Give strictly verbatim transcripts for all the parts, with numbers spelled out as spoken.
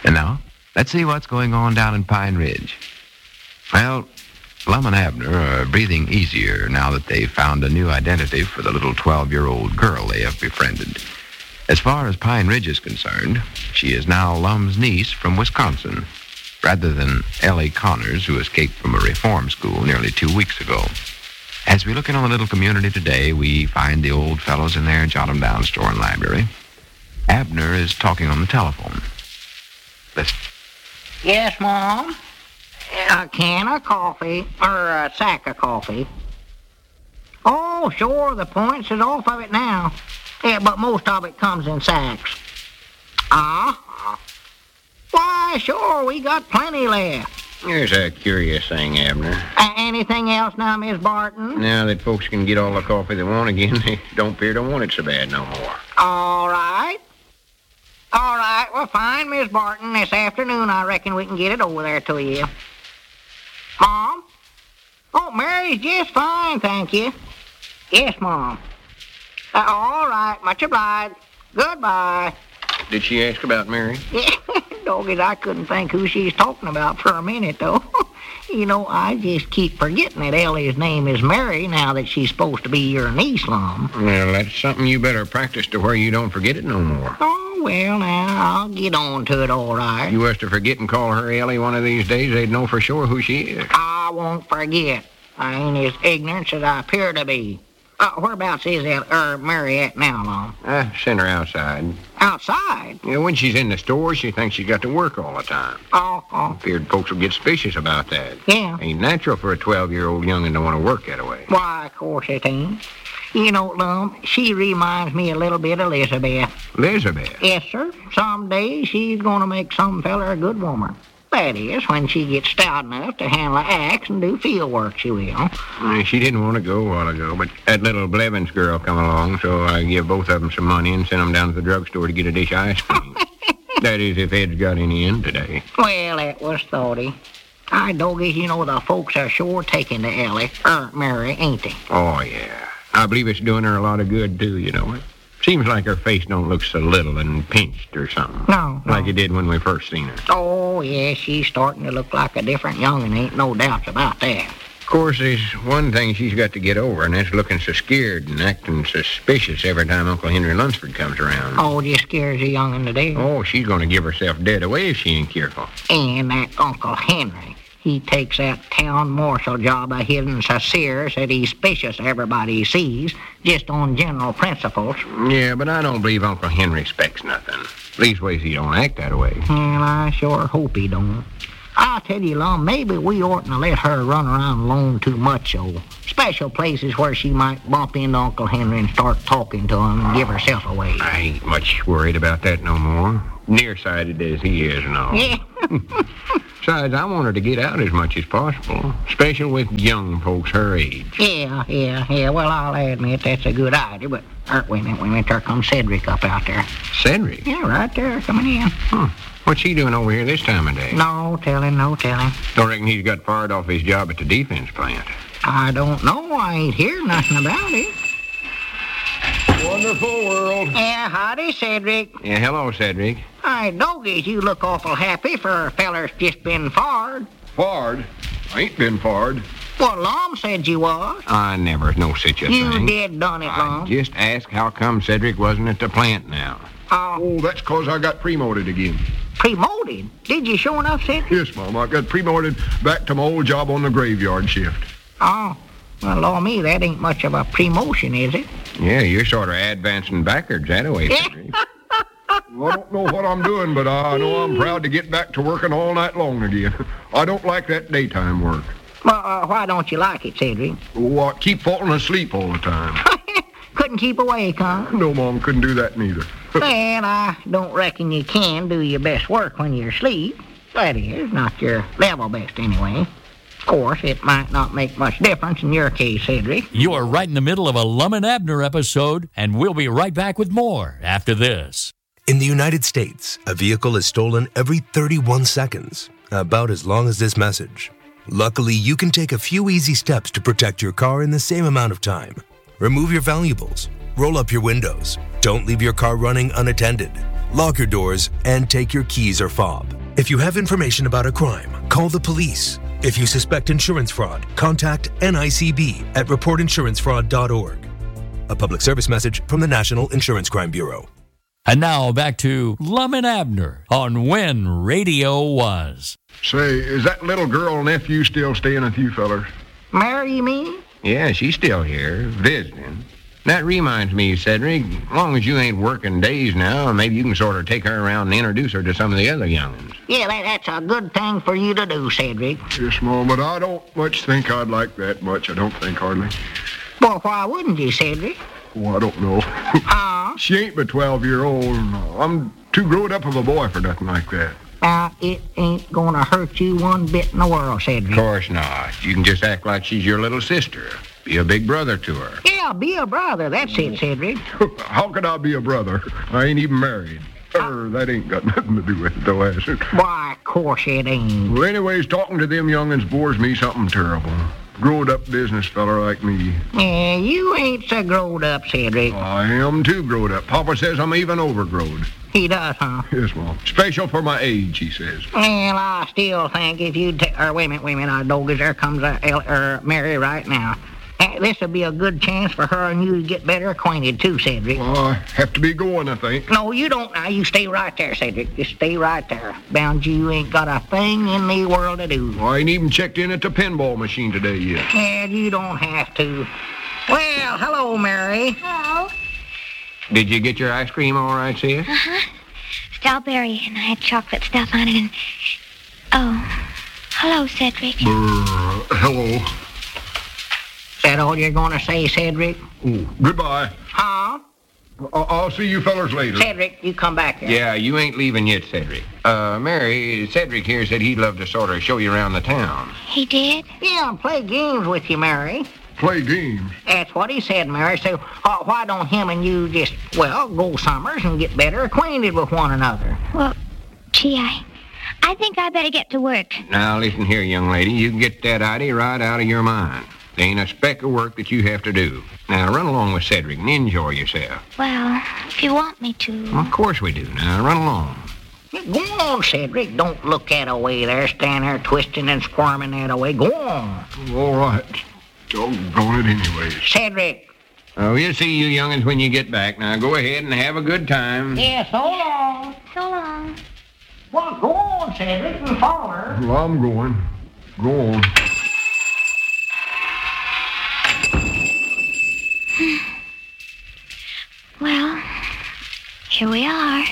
And now, let's see what's going on down in Pine Ridge. Well, Lum and Abner are breathing easier now that they've found a new identity for the little twelve-year-old girl they have befriended. As far as Pine Ridge is concerned, she is now Lum's niece from Wisconsin, rather than Ellie Connors, who escaped from a reform school nearly two weeks ago. As we look in on the little community today, we find the old fellows in their jot-em-down store and library. Abner is talking on the telephone. Listen. Yes, Mom? A can of coffee, or a sack of coffee. Oh, sure, the points is off of it now. Yeah, but most of it comes in sacks. Ah? Why, sure, we got plenty left. Here's a curious thing, Abner. Uh, anything else now, Miss Barton? Now that folks can get all the coffee they want again, they don't appear to want it so bad no more. All right. All right, well, fine, Miss Barton. This afternoon, I reckon we can get it over there to you. Mom? Oh, Mary's just fine, thank you. Yes, Mom. Uh, all right, much obliged. Goodbye. Did she ask about Mary? Yeah, doggies, I couldn't think who she's talking about for a minute, though. You know, I just keep forgetting that Ellie's name is Mary now that she's supposed to be your niece, Lum. Well, that's something you better practice to where you don't forget it no more. Oh, well, now, I'll get on to it all right. You was to forget and call her Ellie one of these days, they'd know for sure who she is. I won't forget. I ain't as ignorant as I appear to be. Uh, whereabouts is El- er, Mary at now, Lum? Uh, send her outside. Outside? Yeah, when she's in the store, she thinks she's got to work all the time. Oh, oh. Feared folks will get suspicious about that. Yeah. Ain't natural for a twelve-year-old young'un to want to work that way. Why, of course it ain't. You know, Lum, she reminds me a little bit of Elizabeth. Elizabeth? Yes, sir. Someday she's going to make some feller a good woman. That is, when she gets stout enough to handle an axe and do field work, she will. Uh, she didn't want to go a while ago, but that little Blevins girl come along, so I give both of them some money and sent them down to the drugstore to get a dish of ice cream. That is, if Ed's got any in today. Well, that was thoughty. I doggies, you know, the folks are sure taking to Ellie, er, Mary, ain't they? Oh, yeah. I believe it's doing her a lot of good, too, you know. It seems like her face don't look so little and pinched or something. No, no. Like it did when we first seen her. Oh, yeah, she's starting to look like a different young'un, ain't no doubts about that. Of course, there's one thing she's got to get over, and that's looking so scared and acting suspicious every time Uncle Henry Lunsford comes around. Oh, just scares a young'un to death. Oh, she's going to give herself dead away if she ain't careful. And that Uncle Henry, he takes that town marshal job of his so serious that he's suspicious of everybody he sees, just on general principles. Yeah, but I don't believe Uncle Henry expects nothing. Leastways, he don't act that way. Well, I sure hope he don't. I'll tell you, Lum, maybe we oughtn't to let her run around alone too much, though. Special places where she might bump into Uncle Henry and start talking to him and give herself away. I ain't much worried about that no more. Nearsighted as he is and all. Yeah. Besides, I want her to get out as much as possible, especially with young folks her age. Yeah, yeah, yeah. Well, I'll admit that's a good idea, but... Er, wait a minute, wait a minute. There comes Cedric up out there. Cedric? Yeah, right there, coming in. Huh. What's he doing over here this time of day? No telling, no telling. Don't reckon he's got fired off his job at the defense plant. I don't know. I ain't heard nothing about it. Wonderful world. Yeah, howdy, Cedric. Yeah, hello, Cedric. Hey, doggies, you look awful happy for a feller's just been fired. Fired? I ain't been fired. Well, Lum said you was. I never no such a You thing. did done it, Lum. I just asked how come Cedric wasn't at the plant now. Uh, Oh, that's 'cause I got promoted again. promoted? Did you sure enough, Cedric? Yes, Mom, I got promoted back to my old job on the graveyard shift. Oh, well, Law me, that ain't much of a promotion, is it? Yeah, you're sort of advancing backwards that way, Yeah. Cedric. Well, I don't know what I'm doing, but I know I'm proud to get back to working all night long again. I don't like that daytime work. Well, uh, why don't you like it, Cedric? Oh, I keep falling asleep all the time. Couldn't keep awake, huh? No, Mom, couldn't do that neither. Well, I don't reckon you can do your best work when you're asleep. That is, not your level best anyway. Of course, it might not make much difference in your case, Cedric. You are right in the middle of a Lum and Abner episode, and we'll be right back with more after this. In the United States, a vehicle is stolen every thirty-one seconds, about as long as this message. Luckily, you can take a few easy steps to protect your car in the same amount of time. Remove your valuables. Roll up your windows. Don't leave your car running unattended. lock your doors, and take your keys or fob. If you have information about a crime, call the police. If you suspect insurance fraud, contact N I C B at report insurance fraud dot org. A public service message from the National Insurance Crime Bureau. And now back to Lum and Abner on When Radio Was. Say, is that little girl nephew still staying with you fellers? Mary, you mean? Yeah, she's still here, visiting. That reminds me, Cedric, as long as you ain't working days now, maybe you can sort of take her around and introduce her to some of the other young'uns. Yeah, that, that's a good thing for you to do, Cedric. Yes, Mom, but I don't much think I'd like that much. I don't think hardly. Well, why wouldn't you, Cedric? Oh, I don't know. Huh? She ain't but twelve-year-old. I'm too grown up of a boy for nothing like that. Uh, it ain't gonna hurt you one bit in the world, Cedric. Of course not. You can just act like she's your little sister. Be a big brother to her. Yeah, be a brother. That's it, Cedric. How could I be a brother? I ain't even married. Er, that ain't got nothing to do with it, though, has it? Why, of course it ain't. Well, anyways, talking to them young'uns bores me something terrible. Growed-up business feller like me. Yeah, you ain't so growed up, Cedric. I am too growed up. Papa says I'm even overgrowed. He does, huh? Yes, Mom. Special for my age, he says. Well, I still think if you'd take... Or wait a minute, wait a minute, our doggies, there comes uh, El- er, Mary right now. Uh, this would be a good chance for her and you to get better acquainted, too, Cedric. Well, I have to be going, I think. No, you don't. Now, you stay right there, Cedric. Just stay right there. Bound you ain't got a thing in the world to do. I ain't even checked in at the pinball machine today yet. Yeah, you don't have to. Well, hello, Mary. Hello. Did you get your ice cream all right, sis? Uh-huh. Strawberry, and I had chocolate stuff on it, and... Oh. Hello, Cedric. Brr, hello. Is that all you're going to say, Cedric? Oh, goodbye. Huh? I- I'll see you fellers later. Cedric, you come back here. Yeah, you ain't leaving yet, Cedric. Uh, Mary, Cedric here said he'd love to sort of show you around the town. He did? Yeah, and play games with you, Mary. Play games. That's what he said, Mary. So uh, why don't him and you just, well, go summers and get better acquainted with one another? Well, gee, I... I think I better get to work. Now, listen here, young lady. You can get that idea right out of your mind. There ain't a speck of work that you have to do. Now, run along with Cedric and enjoy yourself. Well, if you want me to. Of course we do. Now, run along. Yeah, go on, Cedric. Don't look that away there. Stand there twisting and squirming that away. Go on. All right. Doggone it anyways. Cedric. Oh, we'll see you young'uns when you get back. Now, go ahead and have a good time. Yeah, so long. So long. Well, go on, Cedric, and follow her. Well, I'm going. Go on. Well, here we are.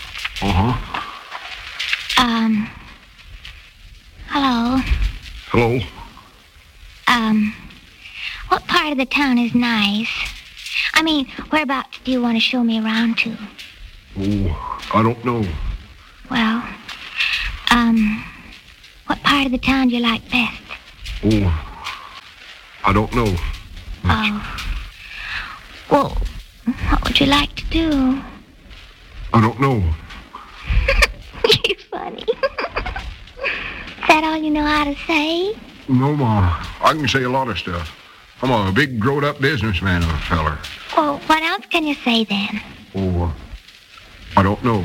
Uh-huh. Um, hello. Hello. Um, what part of the town is nice? I mean, whereabouts do you want to show me around to? Oh, I don't know. Well, um, what part of the town do you like best? Oh, I don't know. Oh. Well, what would you like to do? I don't know. You're funny. Is that all you know how to say? No, Ma. I can say a lot of stuff. I'm a big grown-up businessman of a feller. Well, what else can you say then? Oh, I don't know.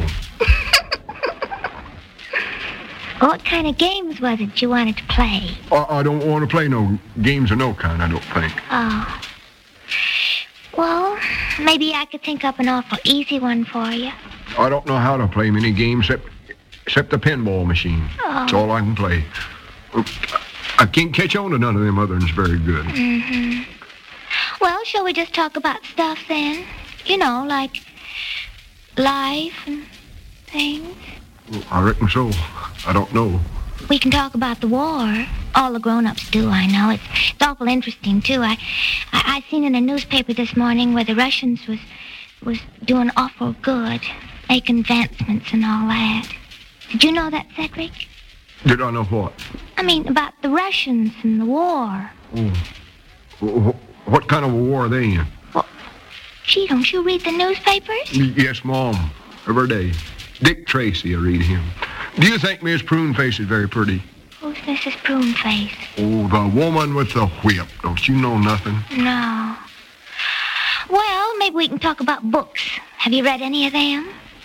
What kind of games was it you wanted to play? I, I don't want to play no games of no kind, I don't think. Oh. Well, maybe I could think up an awful easy one for you. I don't know how to play many games except, except the pinball machine. Oh. That's all I can play. I can't catch on to none of them other ones very good. Mm-hmm. Well, shall we just talk about stuff then? You know, like life and things. I reckon so. I don't know. We can talk about the war. All the grown-ups do, I know. It's, it's awful interesting, too. I, I I seen in a newspaper this morning where the Russians was was doing awful good, making advancements and all that. Did you know that, Cedric? Did I know what? I mean, about the Russians and the war. Oh. Wh- What kind of a war are they in? Well, gee, don't you read the newspapers? Yes, Mom. Every day. Dick Tracy, I read him. Do you think Miss Pruneface is very pretty? Who's Missus Pruneface? Oh, the woman with the whip. Don't you know nothing? No. Well, maybe we can talk about books. Have you read any of them?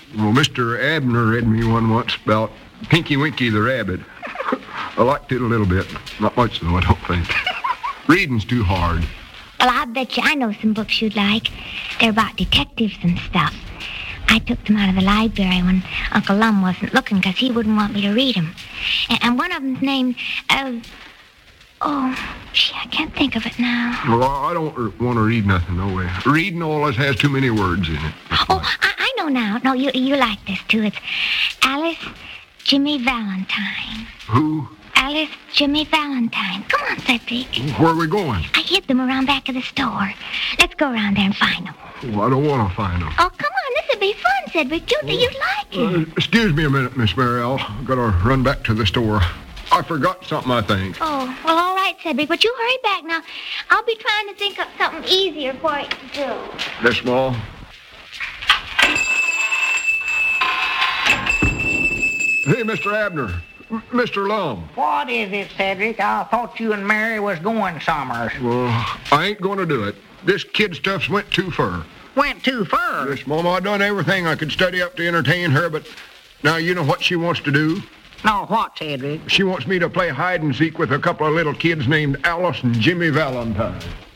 Well, Mister Abner read me one once about Pinky Winky the rabbit. I liked it a little bit. Not much, though, I don't think. Reading's too hard. Well, I bet you I know some books you'd like. They're about detectives and stuff. I took them out of the library when Uncle Lum wasn't looking because he wouldn't want me to read them. And, and one of them's named, uh, oh, gee, I can't think of it now. Well, I don't want to read nothing, no way. Reading always has too many words in it. Oh, I, I know now. No, you you like this, too. It's Alice Jimmy Valentine. Who? Alice Jimmy Valentine. Come on, Cedric. Where are we going? I hid them around back of the store. Let's go around there and find them. Well, I don't want to find them. Oh, come on. This would be fun, Cedric. You think you'd like it. Uh, excuse me a minute, Miss Mariel. I've got to run back to the store. I forgot something, I think. Oh, well, all right, Cedric, but you hurry back now. I'll be trying to think up something easier for you to do. This small? Hey, Mister Abner. M- Mister Lum. What is it, Cedric? I thought you and Mary was going somewhere. Well, I ain't going to do it. This kid stuff's went too far. Went too far. Yes, Mama, I done everything I could study up to entertain her, but now you know what she wants to do? No, what, Cedric? She wants me to play hide and seek with a couple of little kids named Alice and Jimmy Valentine.